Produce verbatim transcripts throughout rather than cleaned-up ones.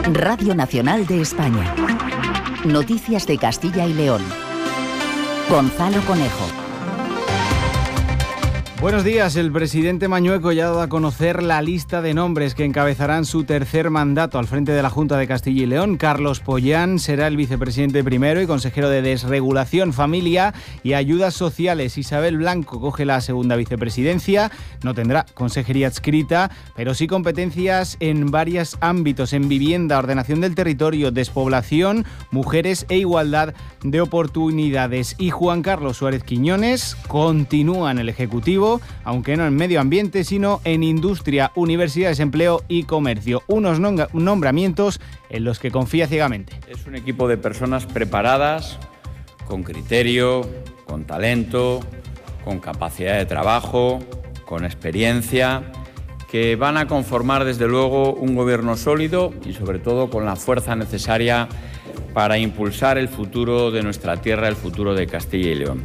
Radio Nacional de España. Noticias de Castilla y León. Gonzalo Conejo. Buenos días. El presidente Mañueco ya ha dado a conocer la lista de nombres que encabezarán su tercer mandato al frente de la Junta de Castilla y León. Carlos Pollán será el vicepresidente primero y consejero de Desregulación, Familia y Ayudas Sociales. Isabel Blanco coge la segunda vicepresidencia. No tendrá consejería adscrita, pero sí competencias en varios ámbitos: en vivienda, ordenación del territorio, despoblación, mujeres e igualdad de oportunidades. Y Juan Carlos Suárez Quiñones continúa en el Ejecutivo, aunque no en medio ambiente, sino en industria, universidades, empleo y comercio. Unos nombramientos en los que confía ciegamente. Es un equipo de personas preparadas, con criterio, con talento, con capacidad de trabajo, con experiencia, que van a conformar desde luego un gobierno sólido y sobre todo con la fuerza necesaria para impulsar el futuro de nuestra tierra, el futuro de Castilla y León.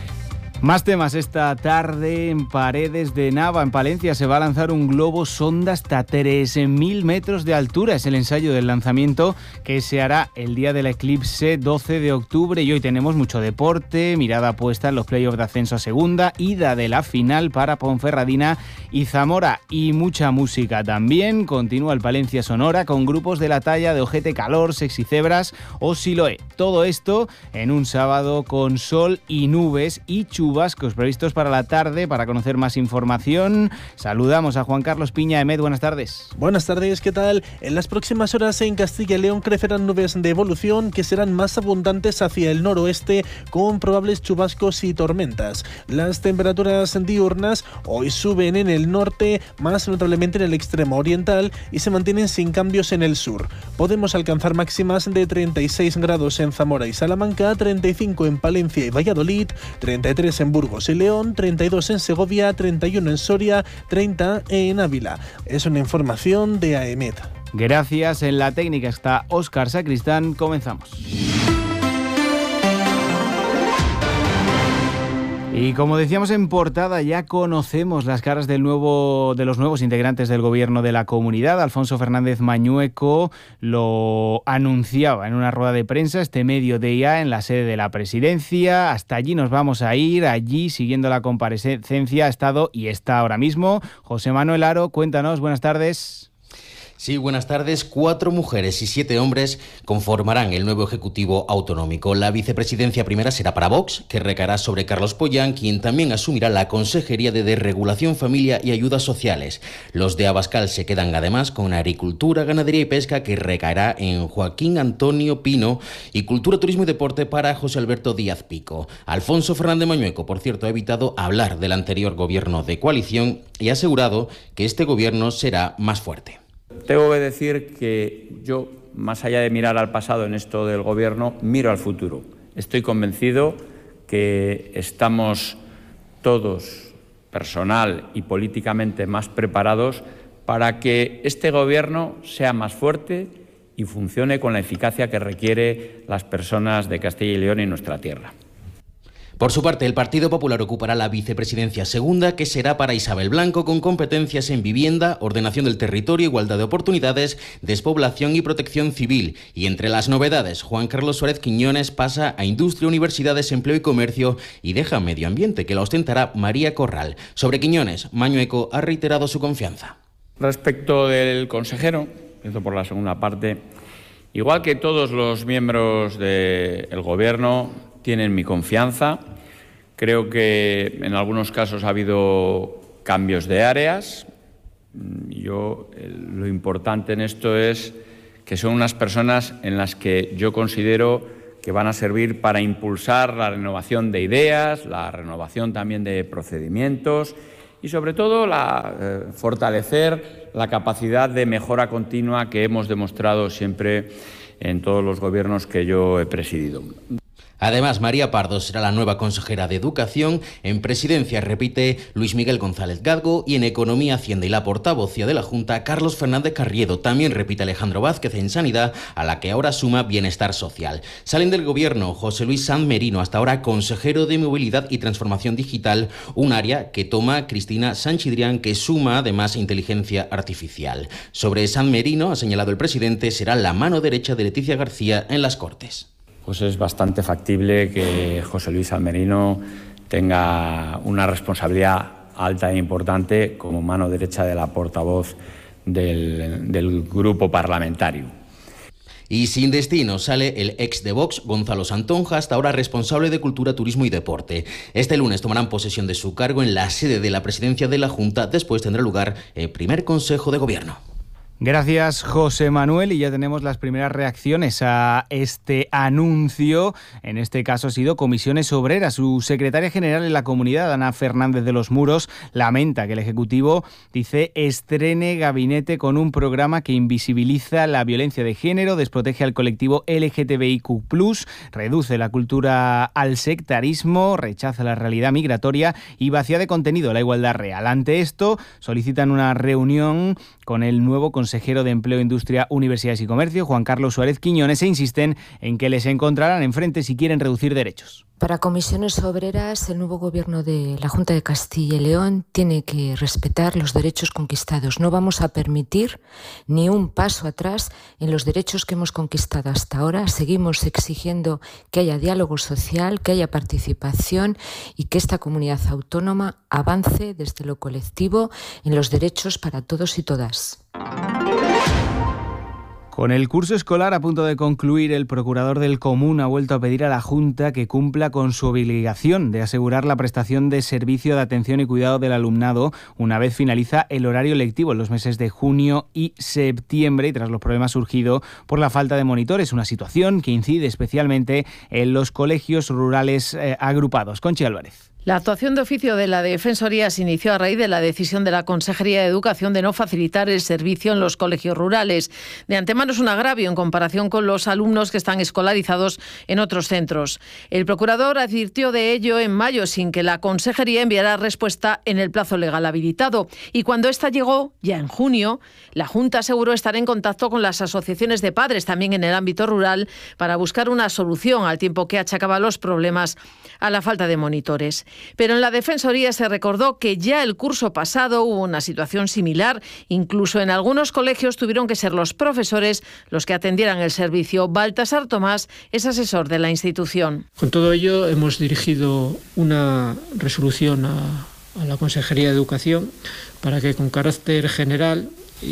Más temas esta tarde. En Paredes de Nava, en Palencia, se va a lanzar un globo sonda hasta tres mil metros de altura. Es el ensayo del lanzamiento que se hará el día del eclipse doce de octubre. Y hoy tenemos mucho deporte, mirada puesta en los playoffs de ascenso a segunda, ida de la final para Ponferradina y Zamora, y mucha música también. Continúa el Palencia Sonora con grupos de la talla de Ojete Calor, Sexy Cebras o Siloé. Todo esto en un sábado con sol y nubes y chubascos vascos previstos para la tarde. Para conocer más información, saludamos a Juan Carlos Piña. Emet, buenas tardes. Buenas tardes, ¿qué tal? En las próximas horas en Castilla y León crecerán nubes de evolución que serán más abundantes hacia el noroeste, con probables chubascos y tormentas. Las temperaturas diurnas hoy suben en el norte, más notablemente en el extremo oriental, y se mantienen sin cambios en el sur. Podemos alcanzar máximas de treinta y seis grados en Zamora y Salamanca, treinta y cinco en Palencia y Valladolid, treinta y tres en Burgos y León, treinta y dos en Segovia, treinta y uno en Soria, treinta en Ávila. Es una información de AEMET. Gracias. En la técnica está Óscar Sacristán. Comenzamos. Y como decíamos en portada, ya conocemos las caras del nuevo, de los nuevos integrantes del gobierno de la comunidad. Alfonso Fernández Mañueco lo anunciaba en una rueda de prensa este mediodía en la sede de la presidencia. Hasta allí nos vamos a ir. Allí, siguiendo la comparecencia, ha estado y está ahora mismo José Manuel Aro. Cuéntanos, buenas tardes. Sí, buenas tardes. Cuatro mujeres y siete hombres conformarán el nuevo Ejecutivo Autonómico. La vicepresidencia primera será para Vox, que recaerá sobre Carlos Pollán, quien también asumirá la Consejería de Desregulación, Familia y Ayudas Sociales. Los de Abascal se quedan además con Agricultura, Ganadería y Pesca, que recaerá en Joaquín Antonio Pino, y Cultura, Turismo y Deporte para José Alberto Díaz Pico. Alfonso Fernández Mañueco, por cierto, ha evitado hablar del anterior gobierno de coalición y ha asegurado que este gobierno será más fuerte. Tengo que decir que yo, más allá de mirar al pasado en esto del gobierno, miro al futuro. Estoy convencido que estamos todos, personal y políticamente, más preparados para que este gobierno sea más fuerte y funcione con la eficacia que requiere las personas de Castilla y León y nuestra tierra. Por su parte, el Partido Popular ocupará la vicepresidencia segunda, que será para Isabel Blanco, con competencias en vivienda, ordenación del territorio, igualdad de oportunidades, despoblación y protección civil. Y entre las novedades, Juan Carlos Suárez Quiñones pasa a Industria, Universidades, Empleo y Comercio y deja Medio Ambiente, que la ostentará María Corral. Sobre Quiñones, Mañueco ha reiterado su confianza. Respecto del consejero, empiezo por la segunda parte, igual que todos los miembros del gobierno, tienen mi confianza. Creo que en algunos casos ha habido cambios de áreas. Yo, lo importante en esto es que son unas personas en las que yo considero que van a servir para impulsar la renovación de ideas, la renovación también de procedimientos y, sobre todo, la, eh, fortalecer la capacidad de mejora continua que hemos demostrado siempre en todos los gobiernos que yo he presidido. Además, María Pardo será la nueva consejera de Educación. En Presidencia repite Luis Miguel González Gadgo y en Economía, Hacienda y la portavocía de la Junta, Carlos Fernández Carriedo. También repite Alejandro Vázquez en Sanidad, a la que ahora suma Bienestar Social. Salen del Gobierno José Luis Sanz Merino, hasta ahora consejero de Movilidad y Transformación Digital, un área que toma Cristina Sanchidrián, que suma además inteligencia artificial. Sobre Sanz Merino, ha señalado el presidente, será la mano derecha de Leticia García en las Cortes. Pues es bastante factible que José Luis Sanz Merino tenga una responsabilidad alta e importante como mano derecha de la portavoz del, del grupo parlamentario. Y sin destino sale el ex de Vox, Gonzalo Santonja, hasta ahora responsable de Cultura, Turismo y Deporte. Este lunes tomarán posesión de su cargo en la sede de la presidencia de la Junta. Después tendrá lugar el primer Consejo de Gobierno. Gracias, José Manuel. Y ya tenemos las primeras reacciones a este anuncio. En este caso ha sido Comisiones Obreras. Su secretaria general en la comunidad, Ana Fernández de los Muros, lamenta que el Ejecutivo, dice, estrene gabinete con un programa que invisibiliza la violencia de género, desprotege al colectivo L G T B I Q plus, reduce la cultura al sectarismo, rechaza la realidad migratoria y vacía de contenido la igualdad real. Ante esto, solicitan una reunión con el nuevo consejero de Empleo, Industria, Universidades y Comercio, Juan Carlos Suárez Quiñones, e insisten en que les encontrarán enfrente si quieren reducir derechos. Para Comisiones Obreras, el nuevo gobierno de la Junta de Castilla y León tiene que respetar los derechos conquistados. No vamos a permitir ni un paso atrás en los derechos que hemos conquistado hasta ahora. Seguimos exigiendo que haya diálogo social, que haya participación y que esta comunidad autónoma avance desde lo colectivo en los derechos para todos y todas. Con el curso escolar a punto de concluir, el procurador del Común ha vuelto a pedir a la Junta que cumpla con su obligación de asegurar la prestación de servicio de atención y cuidado del alumnado una vez finaliza el horario lectivo en los meses de junio y septiembre y tras los problemas surgidos por la falta de monitores, una situación que incide especialmente en los colegios rurales eh, agrupados. Conchi Álvarez. La actuación de oficio de la Defensoría se inició a raíz de la decisión de la Consejería de Educación de no facilitar el servicio en los colegios rurales. De antemano es un agravio en comparación con los alumnos que están escolarizados en otros centros. El procurador advirtió de ello en mayo sin que la Consejería enviara respuesta en el plazo legal habilitado. Y cuando esta llegó, ya en junio, la Junta aseguró estar en contacto con las asociaciones de padres, también en el ámbito rural, para buscar una solución al tiempo que achacaba los problemas a la falta de monitores. Pero en la Defensoría se recordó que ya el curso pasado hubo una situación similar. Incluso en algunos colegios tuvieron que ser los profesores los que atendieran el servicio. Baltasar Tomás es asesor de la institución. Con todo ello hemos dirigido una resolución a, a la Consejería de Educación para que con carácter general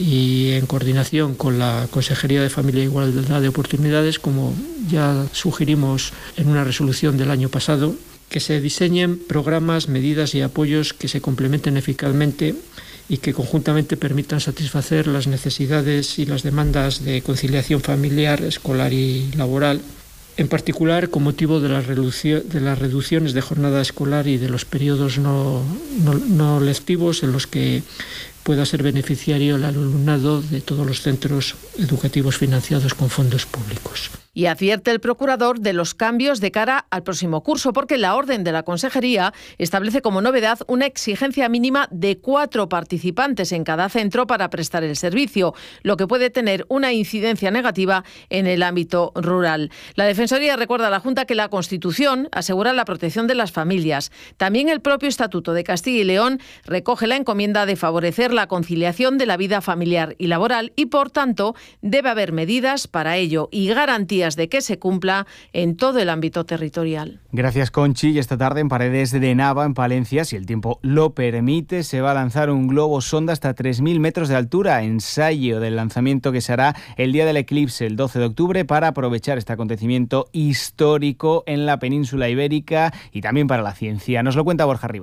y en coordinación con la Consejería de Familia e Igualdad de Oportunidades, como ya sugerimos en una resolución del año pasado, que se diseñen programas, medidas y apoyos que se complementen eficazmente y que conjuntamente permitan satisfacer las necesidades y las demandas de conciliación familiar, escolar y laboral, en particular con motivo de las, reducio- de las reducciones de jornada escolar y de los periodos no, no, no lectivos en los que pueda ser beneficiario el alumnado de todos los centros educativos financiados con fondos públicos. Y advierte el procurador de los cambios de cara al próximo curso, porque la orden de la Consejería establece como novedad una exigencia mínima de cuatro participantes en cada centro para prestar el servicio, lo que puede tener una incidencia negativa en el ámbito rural. La Defensoría recuerda a la Junta que la Constitución asegura la protección de las familias. También el propio Estatuto de Castilla y León recoge la encomienda de favorecer la conciliación de la vida familiar y laboral y, por tanto, debe haber medidas para ello y garantías de que se cumpla en todo el ámbito territorial. Gracias, Conchi. Y esta tarde en Paredes de Nava, en Palencia, si el tiempo lo permite, se va a lanzar un globo sonda hasta tres mil metros de altura, ensayo del lanzamiento que se hará el día del eclipse, el doce de octubre, para aprovechar este acontecimiento histórico en la península ibérica y también para la ciencia. Nos lo cuenta Borja Rivas.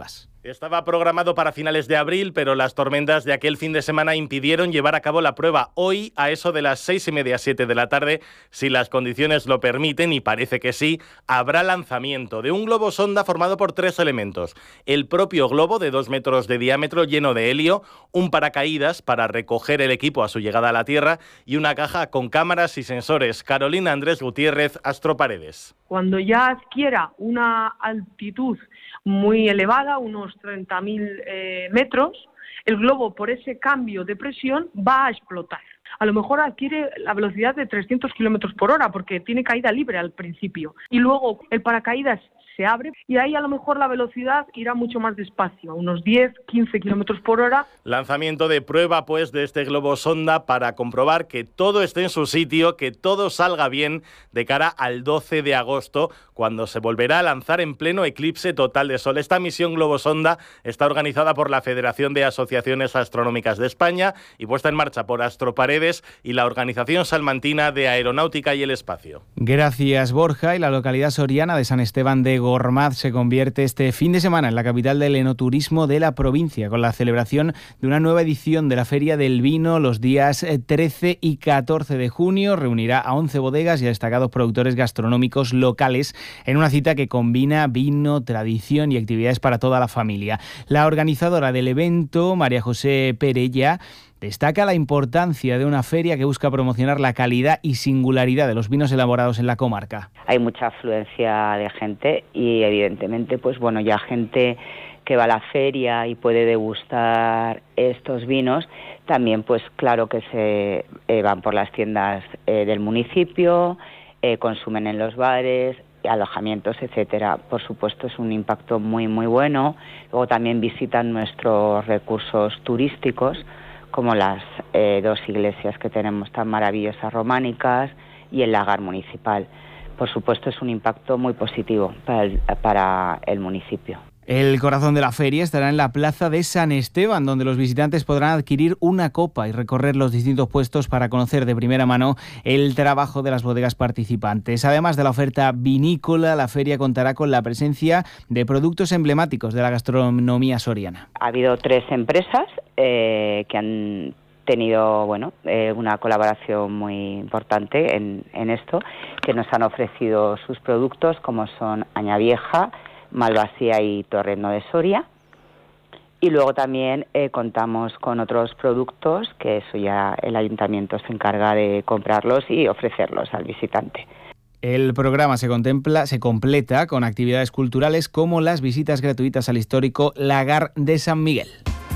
Estaba programado para finales de abril, pero las tormentas de aquel fin de semana impidieron llevar a cabo la prueba hoy a eso de las seis y media, siete de la tarde. Si las condiciones lo permiten, y parece que sí, habrá lanzamiento de un globo sonda formado por tres elementos. El propio globo de dos metros de diámetro lleno de helio, un paracaídas para recoger el equipo a su llegada a la Tierra y una caja con cámaras y sensores. Carolina Andrés Gutiérrez, Astroparedes. Cuando ya adquiera una altitud muy elevada, unos treinta mil eh, metros, el globo por ese cambio de presión va a explotar. A lo mejor adquiere la velocidad de trescientos kilómetros por hora porque tiene caída libre al principio. Y luego el paracaídas se abre y ahí a lo mejor la velocidad irá mucho más despacio, a unos diez, quince kilómetros por hora. Lanzamiento de prueba pues de este globo sonda para comprobar que todo esté en su sitio, que todo salga bien de cara al doce de agosto, cuando se volverá a lanzar en pleno eclipse total de sol. Esta misión globosonda está organizada por la Federación de Asociaciones Astronómicas de España y puesta en marcha por Astroparedes y la Organización Salmantina de Aeronáutica y el Espacio. Gracias, Borja. Y la localidad soriana de San Esteban de Gormaz se convierte este fin de semana en la capital del enoturismo de la provincia, con la celebración de una nueva edición de la Feria del Vino los días trece y catorce de junio. Reunirá a once bodegas y a destacados productores gastronómicos locales en una cita que combina vino, tradición y actividades para toda la familia. La organizadora del evento, María José Perella, destaca la importancia de una feria que busca promocionar la calidad y singularidad de los vinos elaborados en la comarca. Hay mucha afluencia de gente y evidentemente pues bueno, ya gente que va a la feria y puede degustar estos vinos, también pues claro que se eh, van por las tiendas eh, del municipio, eh, consumen en los bares, alojamientos, etcétera. Por supuesto es un impacto muy muy bueno. Luego también visitan nuestros recursos turísticos, como las eh, dos iglesias que tenemos tan maravillosas románicas y el lagar municipal. Por supuesto es un impacto muy positivo para el, para el municipio. El corazón de la feria estará en la plaza de San Esteban, donde los visitantes podrán adquirir una copa y recorrer los distintos puestos para conocer de primera mano el trabajo de las bodegas participantes. Además de la oferta vinícola, la feria contará con la presencia de productos emblemáticos de la gastronomía soriana. Ha habido tres empresas eh, que han tenido bueno eh, una colaboración muy importante en, en esto, que nos han ofrecido sus productos, como son Añavieja, Malvasía y Torrendo de Soria. Y luego también eh, contamos con otros productos que eso ya el ayuntamiento se encarga de comprarlos y ofrecerlos al visitante. El programa se contempla, se completa con actividades culturales como las visitas gratuitas al histórico Lagar de San Miguel.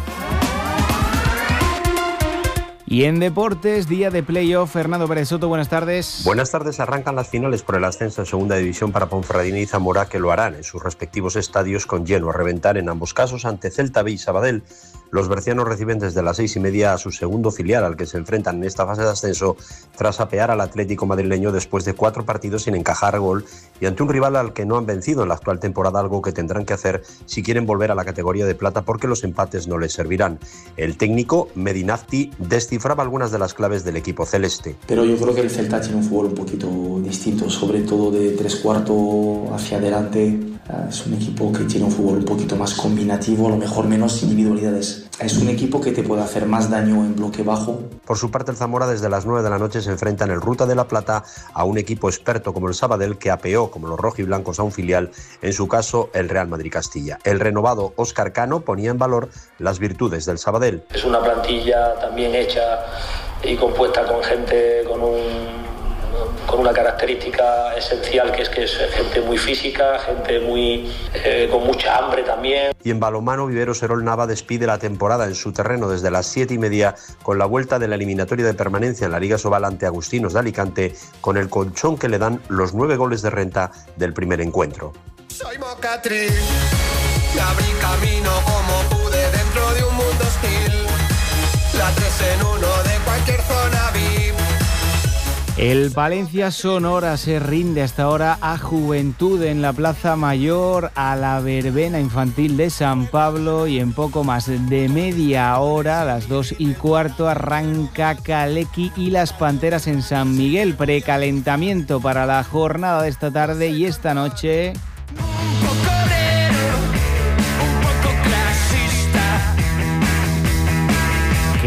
Y en deportes, día de playoff, Fernando Pérez Soto, buenas tardes. Buenas tardes, arrancan las finales por el ascenso en segunda división para Ponferradina y Zamora, que lo harán en sus respectivos estadios con lleno a reventar en ambos casos ante Celta B y Sabadell. Los bercianos reciben desde las seis y media a su segundo filial, al que se enfrentan en esta fase de ascenso tras apear al Atlético madrileño después de cuatro partidos sin encajar gol y ante un rival al que no han vencido en la actual temporada, algo que tendrán que hacer si quieren volver a la categoría de plata, porque los empates no les servirán. El técnico Medinafti descifraba algunas de las claves del equipo celeste. Pero yo creo que el Celta tiene un fútbol un poquito distinto, sobre todo de tres cuartos hacia adelante. Es un equipo que tiene un fútbol un poquito más combinativo, a lo mejor menos individualidades. Es un equipo que te puede hacer más daño en bloque bajo. Por su parte, el Zamora desde las nueve de la noche se enfrenta en el Ruta de la Plata a un equipo experto como el Sabadell, que apeó como los rojiblancos a un filial, en su caso el Real Madrid Castilla. El renovado Óscar Cano ponía en valor las virtudes del Sabadell. Es una plantilla también hecha y compuesta con gente con un con una característica esencial, que es que es gente muy física, gente muy eh, con mucha hambre también. Y en balonmano, Viveros Erol Nava despide la temporada en su terreno desde las siete y media con la vuelta de la eliminatoria de permanencia en la Liga Sobal ante Agustinos de Alicante, con el colchón que le dan los nueve goles de renta del primer encuentro. Soy Mocatriz, me abrí camino como pude dentro de un mundo hostil, la tres en uno de cualquier zona V I P. El Palencia Sonora se rinde hasta ahora a Juventud en la Plaza Mayor, a la verbena infantil de San Pablo, y en poco más de media hora, a las dos y cuarto, arranca Calequi y las Panteras en San Miguel. Precalentamiento para la jornada de esta tarde y esta noche. Un poco obrero, un poco claro.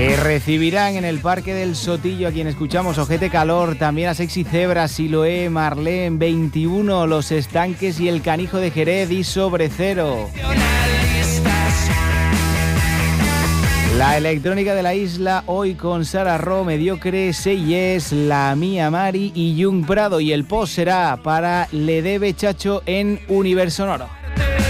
que recibirán en el Parque del Sotillo a quien escuchamos Ojete Calor, también a Sexy Zebra, Siloé, Marlene, veintiuno, Los Estanques y El Canijo de Jerez y Sobre Cero. La electrónica de la isla hoy con Sara Ro, Mediocre, Seyes, La Mía Mari y Jung Prado, y el post será para Le Debe Chacho en Universo Sonoro.